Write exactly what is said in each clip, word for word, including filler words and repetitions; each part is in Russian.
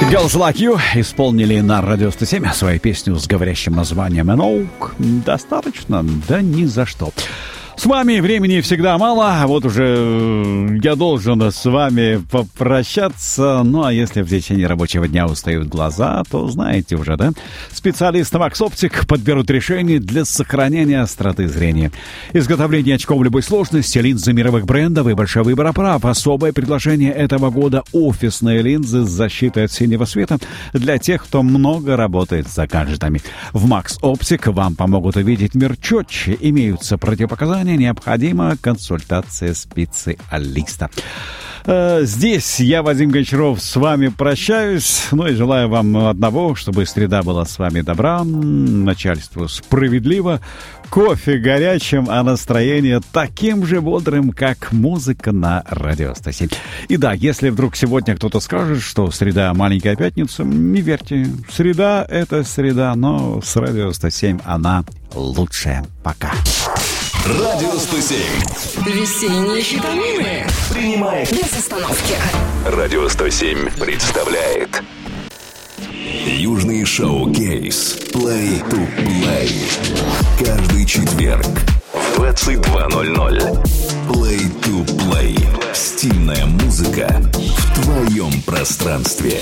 Girls Like You исполнили на Радио сто семь свою песню с говорящим названием «Enough». Достаточно? Да ни за что. С вами времени всегда мало, вот уже я должен с вами попрощаться. Ну, а если в течение рабочего дня устают глаза, то знаете уже, да? Специалисты Max Optic подберут решения для сохранения остроты зрения. Изготовление очков любой сложности, линзы мировых брендов и большой выбор оправ. Особое предложение этого года — офисные линзы с защитой от синего света для тех, кто много работает за гаджетами. В Max Optic вам помогут увидеть мир четче. Имеются противопоказания, необходима консультация специалиста. Здесь я, Вадим Гончаров, с вами прощаюсь. Ну и желаю вам одного, чтобы среда была с вами добра, начальству справедливо, кофе горячим, а настроение таким же бодрым, как музыка на Радио сто семь. И да, если вдруг сегодня кто-то скажет, что среда маленькая пятница, не верьте. Среда — это среда, но с Радио сто семь она лучшая. Пока. Радио сто семь. Весенние витамины. Принимает без остановки. Радио сто семь представляет южный шоу-кейс Play to Play. Каждый четверг в двадцать два ноль ноль. Play to Play. Стильная музыка в твоем пространстве.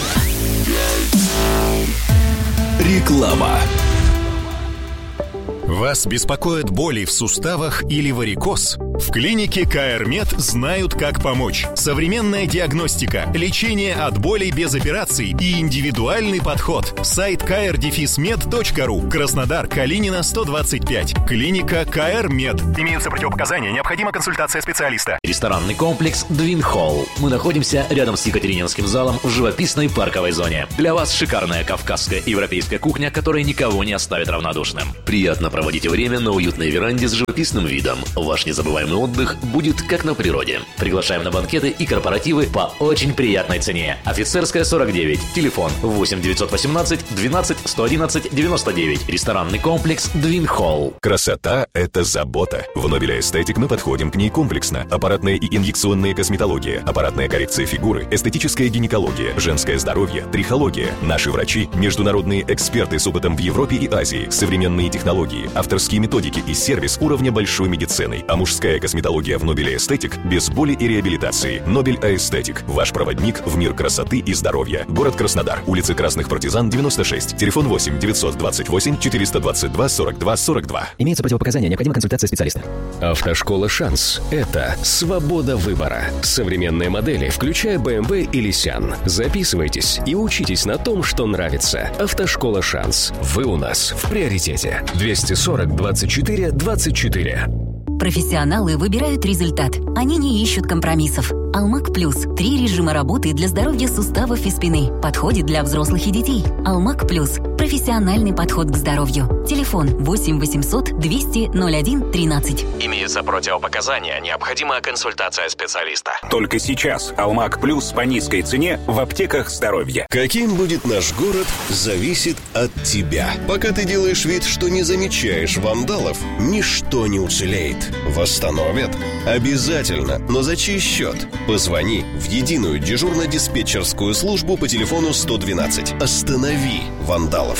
Реклама. Вас беспокоят боли в суставах или варикоз? В клинике КР-Мед знают, как помочь. Современная диагностика, лечение от болей без операций и индивидуальный подход. Сайт ка эр дефис мед точка ру. Краснодар, Калинина, сто двадцать пять. Клиника КР-Мед. Имеются противопоказания, необходима консультация специалиста. Ресторанный комплекс Двин Холл. Мы находимся рядом с Екатерининским залом в живописной парковой зоне. Для вас шикарная кавказская и европейская кухня, которая никого не оставит равнодушным. Приятно проводите время на уютной веранде с живописным видом. Ваш незабываемый отдых будет как на природе. Приглашаем на банкеты и корпоративы по очень приятной цене. Офицерская, сорок девять. Телефон восемь девятьсот восемнадцать двенадцать сто одиннадцать девяносто девять. Ресторанный комплекс Двин Холл. Красота – это забота. В Нобеле Эстетик мы подходим к ней комплексно. Аппаратная и инъекционная косметология, аппаратная коррекция фигуры, эстетическая гинекология, женское здоровье, трихология. Наши врачи – международные эксперты с опытом в Европе и Азии, современные технологии, авторские методики и сервис уровня большой медицины. А мужская косметология в Нобеле Эстетик без боли и реабилитации. Нобель Эстетик. Ваш проводник в мир красоты и здоровья. Город Краснодар. Улица Красных Партизан, девяносто шесть. Телефон восемь девятьсот двадцать восемь четыреста двадцать два сорок два сорок два. Имеются противопоказания, необходима консультация специалиста. Автошкола «Шанс» — это свобода выбора. Современные модели, включая бэ эм вэ или Сян. Записывайтесь и учитесь на том, что нравится. Автошкола «Шанс». Вы у нас в приоритете. двести сорок двадцать четыре двадцать четыре. Профессионалы выбирают результат. Они не ищут компромиссов. Алмак Плюс. Три режима работы для здоровья суставов и спины. Подходит для взрослых и детей. Алмак Плюс. Профессиональный подход к здоровью. Телефон восемь восемьсот двести ноль один тринадцать. Имеются противопоказания, необходима консультация специалиста. Только сейчас Алмак Плюс по низкой цене в аптеках здоровья. Каким будет наш город, зависит от тебя. Пока ты делаешь вид, что не замечаешь вандалов, ничто не уцелеет. Восстановят? Обязательно, но за чей счет? Позвони в единую дежурно-диспетчерскую службу по телефону сто двенадцать. Останови вандалов.